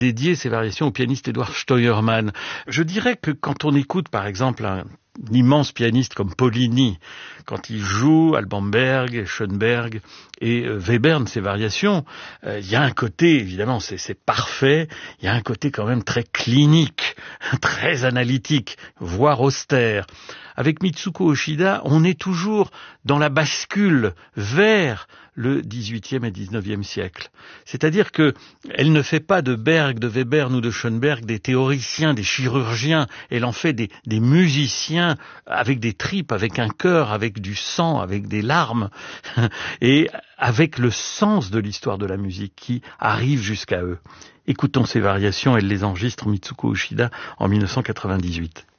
dédié ces variations au pianiste Eduard Steuermann. Je dirais que quand on écoute par exemple un immense pianiste comme Paulini, quand il joue Alban Berg, Schoenberg et Webern, ces variations, il y a un côté, évidemment, c'est parfait, il y a un côté quand même très clinique, très analytique, voire austère. Avec Mitsuko Uchida, on est toujours dans la bascule vers le XVIIIe et XIXe siècle. C'est-à-dire que elle ne fait pas de Berg, de Webern ou de Schoenberg des théoriciens, des chirurgiens. Elle en fait des musiciens avec des tripes, avec un cœur, avec du sang, avec des larmes et avec le sens de l'histoire de la musique qui arrive jusqu'à eux. Écoutons ces variations, elle les enregistre Mitsuko Uchida en 1998.